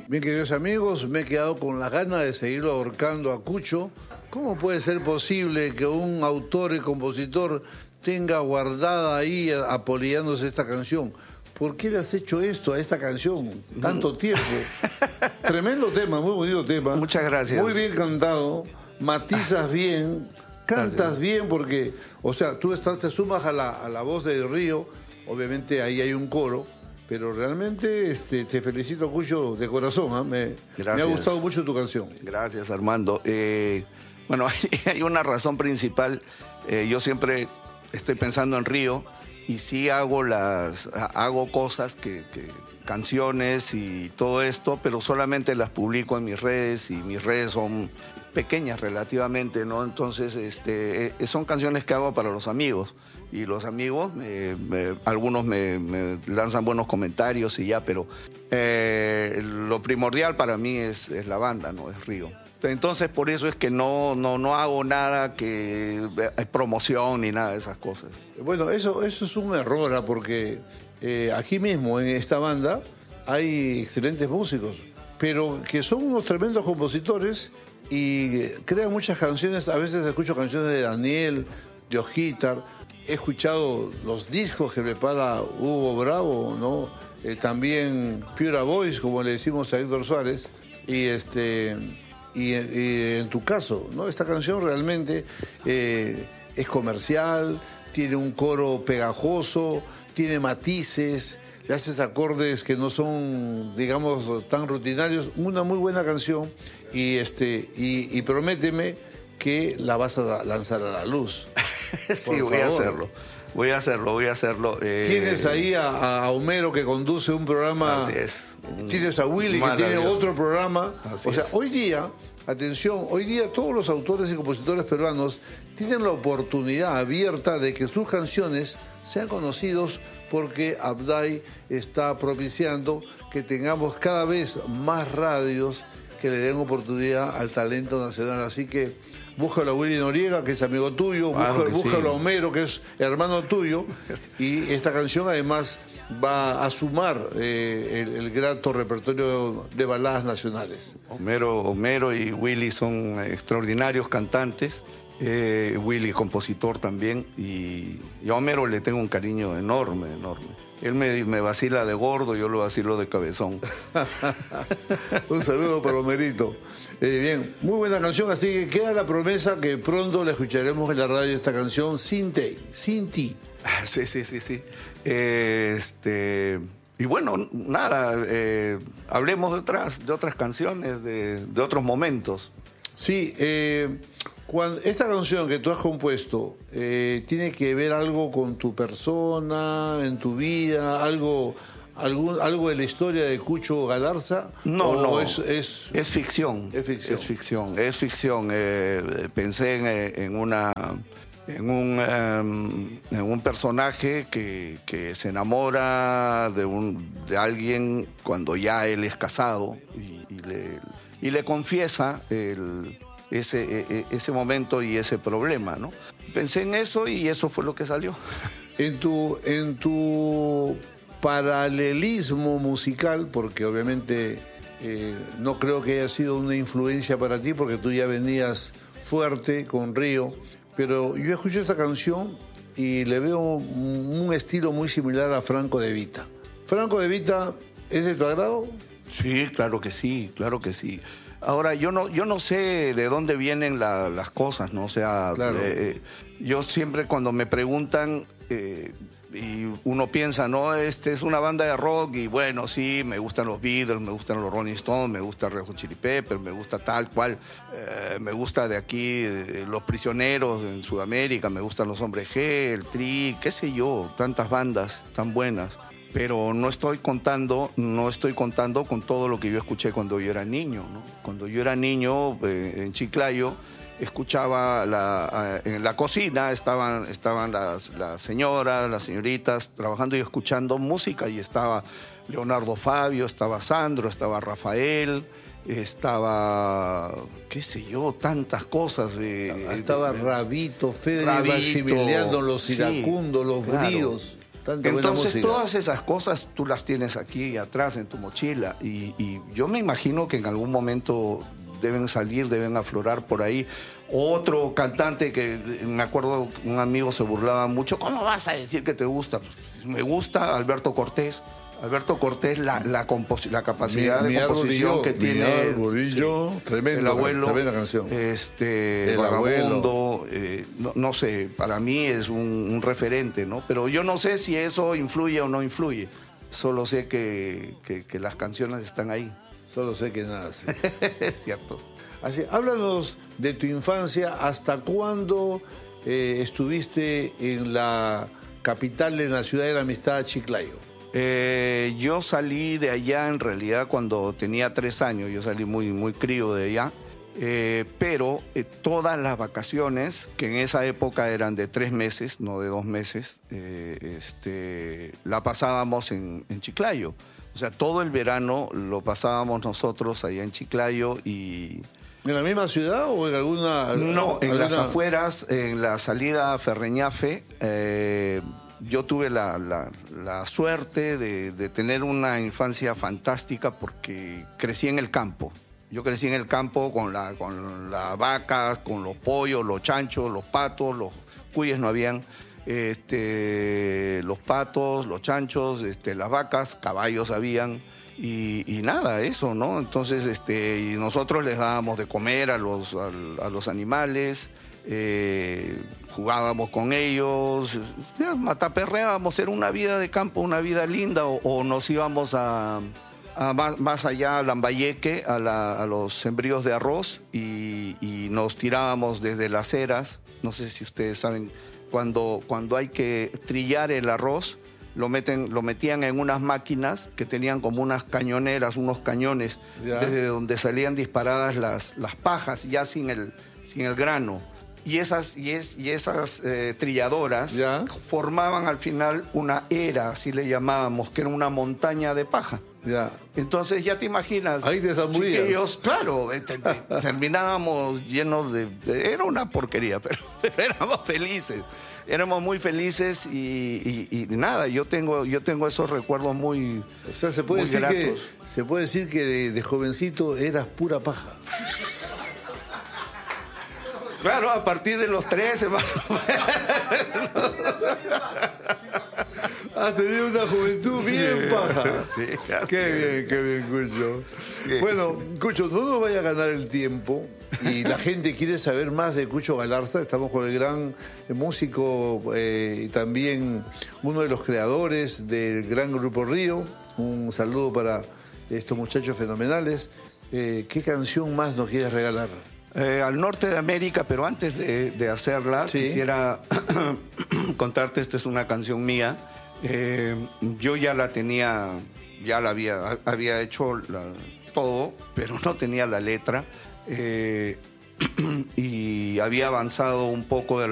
Bien, queridos amigos, me he quedado con las ganas de seguirlo ahorcando a Cucho. ¿Cómo puede ser posible que un autor y compositor tenga guardada ahí, apolillándose esta canción? ¿Por qué le has hecho esto a esta canción tanto tiempo? Tremendo tema, muy bonito tema. Muchas gracias. Muy bien cantado, matizas bien, cantas gracias. bien porque, o sea, tú te sumas a la voz del Río, obviamente ahí hay un coro, pero realmente te felicito, Cucho, de corazón. Me ha gustado mucho tu canción. Gracias, Armando. Bueno, hay una razón principal. Yo siempre estoy pensando en Río y sí hago cosas canciones y todo esto, pero solamente las publico en mis redes y mis redes son pequeñas relativamente, ¿no? Entonces, son canciones que hago para los amigos y los amigos, algunos me lanzan buenos comentarios y ya, pero lo primordial para mí es la banda, ¿no? Es Río. Entonces, por eso es que no hago nada que promoción ni nada de esas cosas. Bueno, eso es un error, porque aquí mismo, en esta banda, hay excelentes músicos, pero que son unos tremendos compositores y crean muchas canciones. A veces escucho canciones de Daniel, de Osquitar, he escuchado los discos que prepara Hugo Bravo, ¿no? También Pura Voice, como le decimos a Héctor Suárez, y en tu caso, ¿no? Esta canción realmente es comercial, tiene un coro pegajoso, tiene matices, le haces acordes que no son, digamos, tan rutinarios. Una muy buena canción y prométeme que la vas a lanzar a la luz. Sí, voy a hacerlo. Tienes ahí a Homero, que conduce un programa. Así es. Tienes a Willy, que tiene otro programa. Así es. Hoy día todos los autores y compositores peruanos tienen la oportunidad abierta de que sus canciones sean conocidos, porque Abday está propiciando que tengamos cada vez más radios que le den oportunidad al talento nacional. Así que búscalo a Willy Noriega, que es amigo tuyo, búscalo a Homero, que es hermano tuyo, y esta canción además va a sumar el grato repertorio de baladas nacionales. Homero y Willy son extraordinarios cantantes. Willy, compositor también, y a Homero le tengo un cariño enorme. Él me vacila de gordo, yo lo vacilo de cabezón. Un saludo para Homerito. Bien, muy buena canción, así que queda la promesa que pronto la escucharemos en la radio, esta canción, Sin ti. Sí. Y bueno, nada, hablemos de otras canciones, de otros momentos. Sí, esta canción que tú has compuesto, ¿tiene que ver algo con tu persona, en tu vida, algo de la historia de Cucho Galarza? No. Es ficción. Es ficción. Pensé en un personaje que se enamora de alguien cuando ya él es casado y le confiesa ese momento y ese problema, ¿no? Pensé en eso y eso fue lo que salió. En tu paralelismo musical, porque obviamente no creo que haya sido una influencia para ti, porque tú ya venías fuerte con Río, pero yo escucho esta canción y le veo un estilo muy similar a Franco De Vita. ¿Franco De Vita es de tu agrado? Sí, claro que sí. Ahora, yo no sé de dónde vienen las cosas, ¿no? O sea, claro. Yo siempre cuando me preguntan, y uno piensa, no, es una banda de rock, y bueno, sí, me gustan los Beatles, me gustan los Rolling Stones, me gusta Red Hot Chili Peppers, me gusta tal cual, me gusta de aquí, Los Prisioneros en Sudamérica, me gustan los Hombres G, el Tri, qué sé yo, tantas bandas tan buenas. Pero no estoy contando con todo lo que yo escuché cuando yo era niño, ¿no? Cuando yo era niño, en Chiclayo, escuchaba en la cocina, estaban las señoras, las señoritas trabajando y escuchando música, y estaba Leonardo Fabio, estaba Sandro, estaba Rafael, estaba, qué sé yo, tantas cosas. Estaba Rabito, Fede, Maximiliano, los iracundos, los bríos. Tanta buena Entonces música. todas esas cosas tú las tienes aquí atrás en tu mochila y yo me imagino que en algún momento deben salir, deben aflorar por ahí. Otro cantante que me acuerdo un amigo se burlaba mucho, ¿cómo vas a decir que te gusta? Pues, me gusta Alberto Cortés. Alberto Cortés, la capacidad de composición que tiene tremendo, el abuelo, tremenda canción. El Vagabundo, no sé, para mí es un referente, ¿no? Pero yo no sé si eso influye o no influye. Solo sé que las canciones están ahí. Solo sé que nada. Sí. Es cierto. Así, háblanos de tu infancia. ¿Hasta cuándo estuviste en la capital de la ciudad de la amistad, Chiclayo? Yo salí de allá en realidad cuando tenía 3 años. Yo salí muy crío de allá. Pero todas las vacaciones, que en esa época eran de 3 meses, no de 2 meses, la pasábamos en Chiclayo. O sea, todo el verano lo pasábamos nosotros allá en Chiclayo y... ¿En la misma ciudad o en alguna...? No, en las afueras, en la salida a Ferreñafe, yo tuve la suerte de tener una infancia fantástica porque crecí en el campo. Yo crecí en el campo con las vacas, con los pollos, los chanchos, los patos, los cuyes no habían, los patos, los chanchos, las vacas, caballos habían. Y nada, eso, ¿no? Entonces, y nosotros les dábamos de comer a los animales, jugábamos con ellos, mataperreábamos, era una vida de campo, una vida linda, o nos íbamos más allá a Lambayeque, a los sembríos de arroz, y nos tirábamos desde las eras. No sé si ustedes saben, cuando hay que trillar el arroz, lo metían en unas máquinas que tenían como unas cañoneras, unos cañones, ya, desde donde salían disparadas las pajas, ya sin el grano. Y esas trilladoras ya formaban al final una era, así le llamábamos, que era una montaña de paja. Ya. Entonces ya te imaginas. Ahí te zamburías. Chiquillos, claro, terminábamos llenos de... Era una porquería, pero éramos felices. Éramos muy felices y nada, yo tengo esos recuerdos muy... O sea, se puede decir que de jovencito eras pura paja. Claro, a partir de los 13 más o menos. Has tenido una juventud bien paja. Sí, qué bien, Cucho. Sí. Bueno, Cucho, no nos vaya a ganar el tiempo y la gente quiere saber más de Cucho Galarza. Estamos con el gran músico y también uno de los creadores del gran Grupo Río. Un saludo para estos muchachos fenomenales. ¿Qué canción más nos quieres regalar? Al norte de América, pero antes de hacerla, sí, quisiera contarte, esta es una canción mía. Yo ya la tenía, ya la había hecho todo, pero no tenía la letra y había avanzado un poco de